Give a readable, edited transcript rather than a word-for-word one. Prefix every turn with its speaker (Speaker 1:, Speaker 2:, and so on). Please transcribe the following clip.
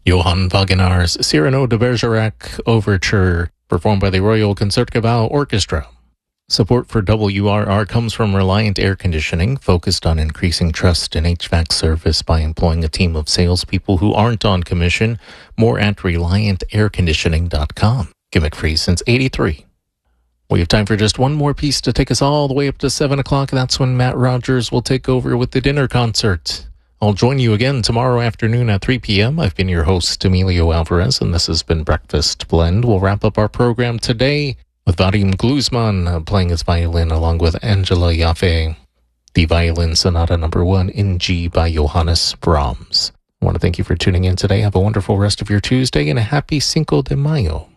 Speaker 1: Johann Wagenaar's Cyrano de Bergerac Overture, performed by the Royal Concertgebouw Orchestra. Support for WRR comes from Reliant Air Conditioning, focused on increasing trust in HVAC service by employing a team of salespeople who aren't on commission. More at ReliantAirConditioning.com. Gimmick free since '83. We have time for just one more piece to take us all the way up to 7 o'clock. That's when Matt Rogers will take over with the dinner concert. I'll join you again tomorrow afternoon at 3 p.m. I've been your host, Emilio Alvarez, and this has been Breakfast Blend. We'll wrap up our program today with Vadim Gluzman playing his violin along with Angela Jaffe, the Violin Sonata No. 1 in G by Johannes Brahms. I want to thank you for tuning in today. Have a wonderful rest of your Tuesday and a happy Cinco de Mayo.